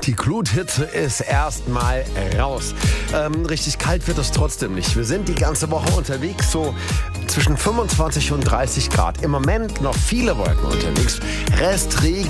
Die Gluthitze ist erstmal raus. Richtig kalt wird es trotzdem nicht. Wir sind die ganze Woche unterwegs, so zwischen 25 und 30 Grad. Im Moment noch viele Wolken unterwegs. Restregen